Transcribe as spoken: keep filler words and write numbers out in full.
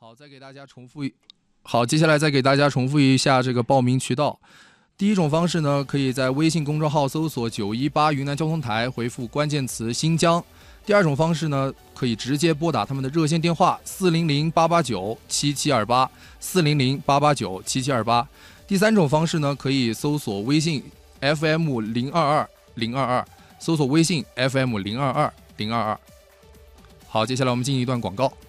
好，再给大家重复一，好，接下来再给大家重复一下这个报名渠道。第一种方式呢，可以在微信公众号搜索九一八云南交通台，回复关键词新疆。第二种方式呢，可以直接拨打他们的热线电话四零零八八九七七二八四零零八八九七七二八。第三种方式呢，可以搜索微信 F M 零二二零二二，搜索微信 F M 零二二零二二。好，接下来我们进一段广告。